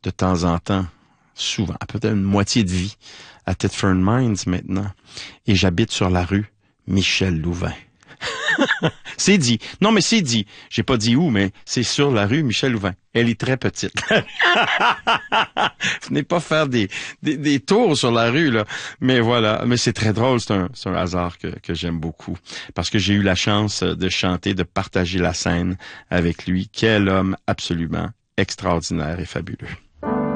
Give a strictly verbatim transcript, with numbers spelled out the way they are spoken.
de temps en temps, souvent, peut-être une moitié de vie, à Thetford Mines maintenant. Et j'habite sur la rue Michel Louvain. C'est dit. Non, mais c'est dit. J'ai pas dit où, mais c'est sur la rue Michel Louvain. Elle est très petite. Venez pas faire des, des, des tours sur la rue, là. Mais voilà. Mais c'est très drôle. C'est un, c'est un hasard que, que j'aime beaucoup. Parce que j'ai eu la chance de chanter, de partager la scène avec lui. Quel homme absolument extraordinaire et fabuleux.